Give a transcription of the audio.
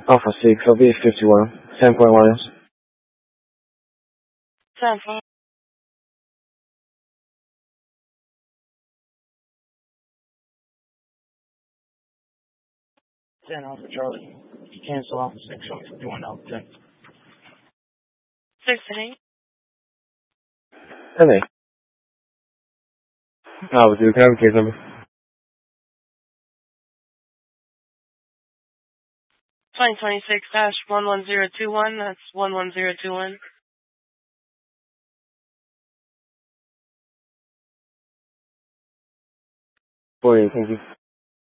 Alpha 6, I'll be 51. 10 point lines. 10 point. Alpha Charlie. Cancel Alpha 6, so 51 Alpha 10. 6 and 8. And 8. Alpha 2, can I have a case number? 2026-11021, that's 11021. 48, thank you.